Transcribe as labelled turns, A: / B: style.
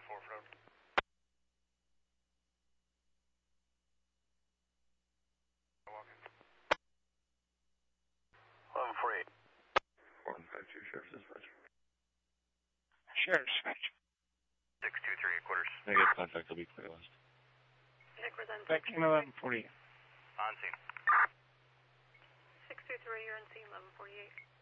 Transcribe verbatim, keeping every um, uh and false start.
A: four from. eleven forty-eight.
B: one five two, Sheriff's Dispatch.
C: Sheriff's Dispatch.
A: six two three, quarters.
B: Negative contact will be clear west.
D: Nick was on
C: Back in eleven forty-eight.
A: On scene.
D: six two three, you're on scene eleven forty-eight.